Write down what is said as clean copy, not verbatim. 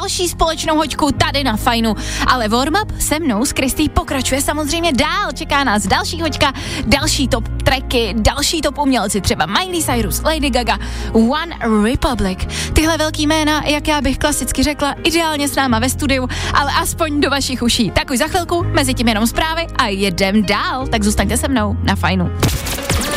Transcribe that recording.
další společnou hoďku tady na Fajnu. Ale warm-up se mnou s Kristý pokračuje samozřejmě dál. Čeká nás další hoďka, další top tracky, další top umělci, třeba Miley Cyrus, Lady Gaga, One Republic. Tyhle velký jména, jak já bych klasicky řekla, ideálně s náma ve studiu, ale aspoň do vašich uší. Tak už za chvilku, mezi tím jenom zprávy a jedem dál. Tak zůstaňte se mnou na Fajnu.